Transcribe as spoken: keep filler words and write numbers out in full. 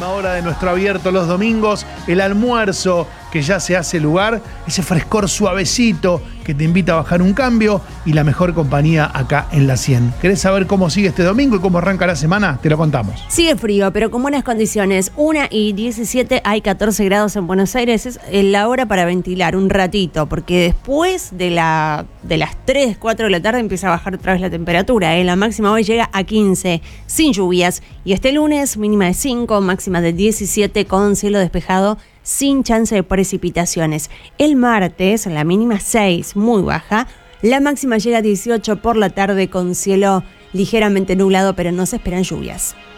última hora de nuestro abierto los domingos, el almuerzo que ya se hace lugar, ese frescor suavecito que te invita a bajar un cambio y la mejor compañía acá en La cien. ¿Querés saber cómo sigue este domingo y cómo arranca la semana? Te lo contamos. Sigue frío, pero con buenas condiciones. una y diecisiete, hay catorce grados en Buenos Aires. Es la hora para ventilar un ratito, porque después de, la, de las tres, cuatro de la tarde empieza a bajar otra vez la temperatura. ¿eh? La máxima hoy llega a quince, sin lluvias. Y este lunes, mínima de cinco, máxima de diecisiete, con cielo despejado, sin chance de precipitaciones. El martes, la mínima seis, muy baja. La máxima llega a dieciocho por la tarde, con cielo ligeramente nublado, pero no se esperan lluvias.